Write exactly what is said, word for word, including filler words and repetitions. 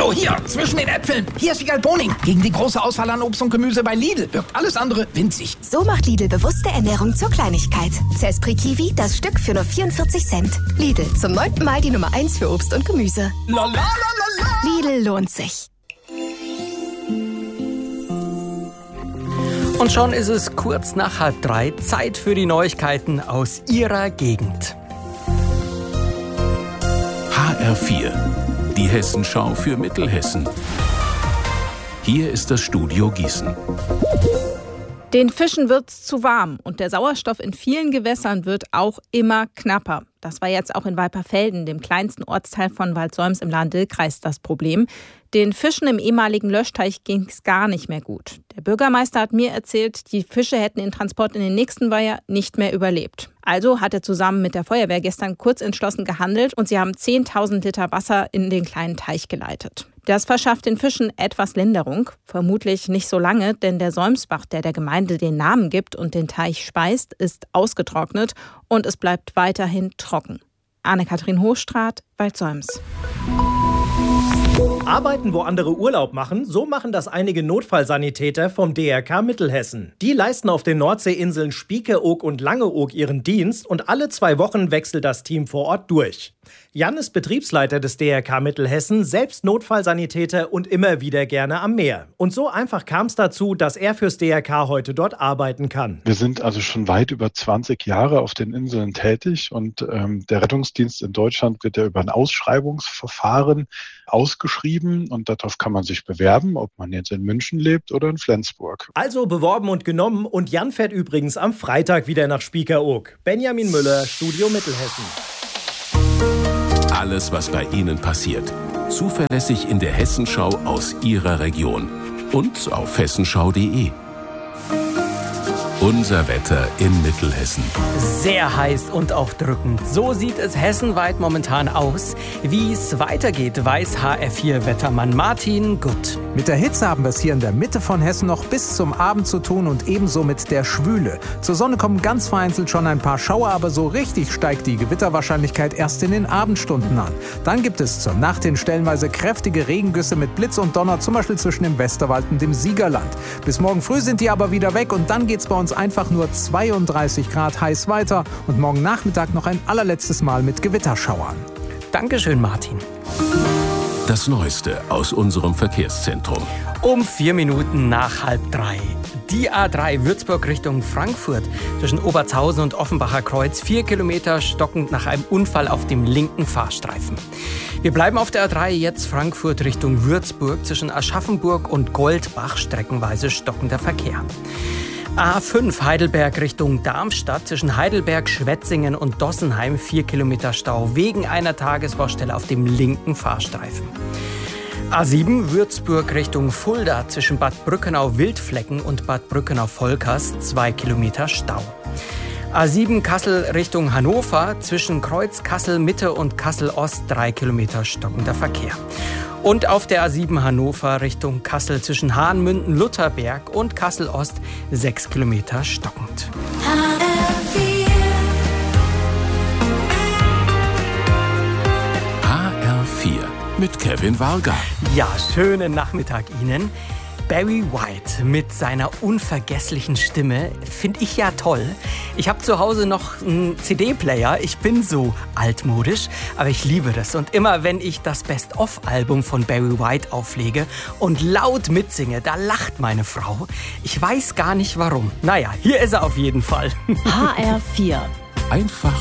Hallo, hier, zwischen den Äpfeln. Hier ist Wiegald Boning. Gegen die große Auswahl an Obst und Gemüse bei Lidl wirkt alles andere winzig. So macht Lidl bewusste Ernährung zur Kleinigkeit. Zespri Kiwi, das Stück für nur vierundvierzig Cent. Lidl, zum neunten Mal die Nummer eins für Obst und Gemüse. La, la, la, la, la. Lidl lohnt sich. Und schon ist es kurz nach halb drei. Zeit für die Neuigkeiten aus Ihrer Gegend. H R vier, die Hessenschau für Mittelhessen. Hier ist das Studio Gießen. Den Fischen wird's zu warm und der Sauerstoff in vielen Gewässern wird auch immer knapper. Das war jetzt auch in Weiperfelden, dem kleinsten Ortsteil von Waldsolms im Lahn-Dill-Kreis, das Problem. Den Fischen im ehemaligen Löschteich ging's gar nicht mehr gut. Der Bürgermeister hat mir erzählt, die Fische hätten den Transport in den nächsten Weiher nicht mehr überlebt. Also hat er zusammen mit der Feuerwehr gestern kurz entschlossen gehandelt und sie haben zehntausend Liter Wasser in den kleinen Teich geleitet. Das verschafft den Fischen etwas Linderung. Vermutlich nicht so lange, denn der Solmsbach, der der Gemeinde den Namen gibt und den Teich speist, ist ausgetrocknet und es bleibt weiterhin trocken. Anne-Kathrin Hochstraat, Waldsolms. Arbeiten, wo andere Urlaub machen, so machen das einige Notfallsanitäter vom D R K Mittelhessen. Die leisten auf den Nordseeinseln Spiekeroog und Langeoog ihren Dienst und alle zwei Wochen wechselt das Team vor Ort durch. Jan ist Betriebsleiter des D R K Mittelhessen, selbst Notfallsanitäter und immer wieder gerne am Meer. Und so einfach kam es dazu, dass er fürs D R K heute dort arbeiten kann. Wir sind also schon weit über zwanzig Jahre auf den Inseln tätig und ähm, der Rettungsdienst in Deutschland wird ja über ein Ausschreibungsverfahren ausgeschrieben und darauf kann man sich bewerben, ob man jetzt in München lebt oder in Flensburg. Also beworben und genommen und Jan fährt übrigens am Freitag wieder nach Spiekeroog. Benjamin Müller, Studio Mittelhessen. Alles, was bei Ihnen passiert. Zuverlässig in der Hessenschau aus Ihrer Region. Und auf hessenschau punkt de. Unser Wetter in Mittelhessen. Sehr heiß und auch drückend. So sieht es hessenweit momentan aus. Wie es weitergeht, weiß H R vier Wettermann Martin Gutt. Mit der Hitze haben wir es hier in der Mitte von Hessen noch bis zum Abend zu tun und ebenso mit der Schwüle. Zur Sonne kommen ganz vereinzelt schon ein paar Schauer, aber so richtig steigt die Gewitterwahrscheinlichkeit erst in den Abendstunden an. Dann gibt es zur Nacht hin stellenweise kräftige Regengüsse mit Blitz und Donner, zum Beispiel zwischen dem Westerwald und dem Siegerland. Bis morgen früh sind die aber wieder weg und dann geht's bei uns einfach nur zweiunddreißig Grad heiß weiter und morgen Nachmittag noch ein allerletztes Mal mit Gewitterschauern. Dankeschön, Martin. Das Neueste aus unserem Verkehrszentrum. Um vier Minuten nach halb drei. Die A drei Würzburg Richtung Frankfurt zwischen Obertshausen und Offenbacher Kreuz. Vier Kilometer stockend nach einem Unfall auf dem linken Fahrstreifen. Wir bleiben auf der A drei, jetzt Frankfurt Richtung Würzburg zwischen Aschaffenburg und Goldbach. Streckenweise stockender Verkehr. A fünf Heidelberg Richtung Darmstadt zwischen Heidelberg, Schwetzingen und Dossenheim. Vier Kilometer Stau wegen einer Tagesbaustelle auf dem linken Fahrstreifen. A sieben Würzburg Richtung Fulda zwischen Bad Brückenau-Wildflecken und Bad Brückenau-Volkers. Zwei Kilometer Stau. A sieben Kassel Richtung Hannover zwischen Kreuz Kassel Mitte und Kassel Ost. Drei Kilometer stockender Verkehr. Und auf der A sieben Hannover Richtung Kassel zwischen Hahnmünden, Lutherberg und Kassel Ost sechs Kilometer stockend. H R vier mit Kevin Warga. Ja, schönen Nachmittag Ihnen. Barry White mit seiner unvergesslichen Stimme finde ich ja toll. Ich habe zu Hause noch einen C D-Player. Ich bin so altmodisch, aber ich liebe das. Und immer wenn ich das Best-of-Album von Barry White auflege und laut mitsinge, da lacht meine Frau. Ich weiß gar nicht warum. Naja, hier ist er auf jeden Fall. H R vier. Einfach